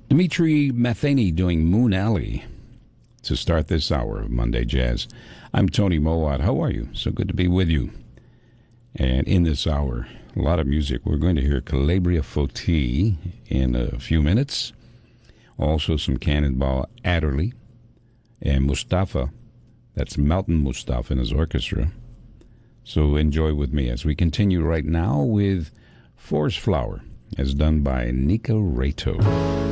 Dimitri Matheny doing Moon Alley to start this hour of Monday Jazz. I'm Tony Mowat. How are you? So good to be with you. And in this hour, a lot of music. We're going to hear Calabria Foti in a few minutes. Also some Cannonball Adderley and Mustafa. That's Mountain Mustafa and his orchestra. So enjoy with me as we continue right now with Forest Flower, as done by Nico Reto.